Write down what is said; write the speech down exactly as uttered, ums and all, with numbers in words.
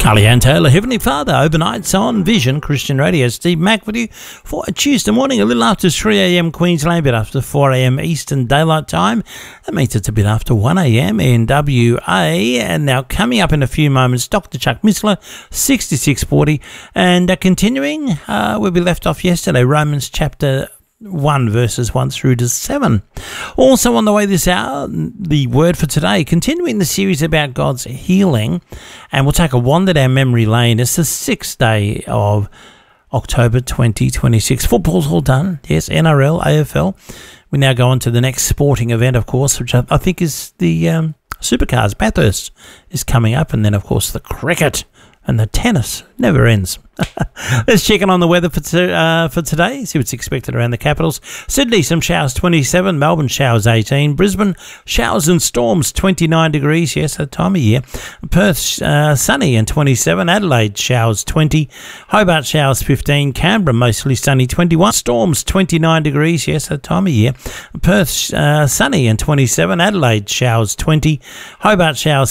Kellyanne Taylor, Heavenly Father, overnights on Vision Christian Radio. Steve Mack with you for a Tuesday morning, a little after three a.m. Queensland, a bit after four a.m. Eastern Daylight Time. That means it's a bit after one a.m. in W A. And now coming up in a few moments, Doctor Chuck Missler, sixty-six forty. And uh, continuing uh, where we left off yesterday, Romans chapter one verses one through to seven. Also on the way this hour, the word for today, continuing the series about God's healing, and we'll take a wander down memory lane. It's the sixth day of October twenty twenty-six. Football's all done. Yes, N R L, A F L. We now go on to the next sporting event, of course, which I, I think is the um, Supercars. Bathurst is coming up, and then, of course, the cricket and the tennis never ends. Let's check in on the weather for to, uh, for today. See what's expected around the capitals. Sydney, some showers, twenty-seven. Melbourne, showers, eighteen. Brisbane, showers and storms, twenty-nine degrees. Yes, that time of year. Perth, uh, sunny and twenty-seven. Adelaide, showers, twenty. Hobart, showers, fifteen. Canberra, mostly sunny, twenty-one. Storms, twenty-nine degrees. Yes, that time of year. Perth, uh, sunny and twenty-seven. Adelaide, showers, twenty. Hobart, showers,